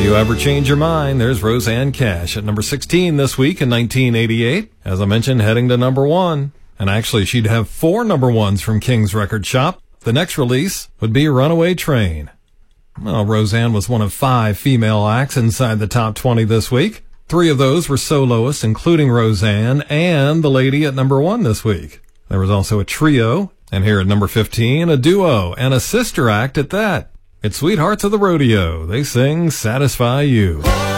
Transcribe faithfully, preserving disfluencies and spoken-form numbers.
you ever change your mind, there's Roseanne Cash at number sixteen this week in nineteen eighty-eight. As I mentioned, heading to number one. And actually, she'd have four number ones from King's Record Shop. The next release would be Runaway Train. Well, Roseanne was one of five female acts inside the top twenty this week. Three of those were soloists, including Roseanne and the lady at number one this week. There was also a trio, and here at number fifteen, a duo and a sister act at that. It's Sweethearts of the Rodeo. They sing Satisfy You.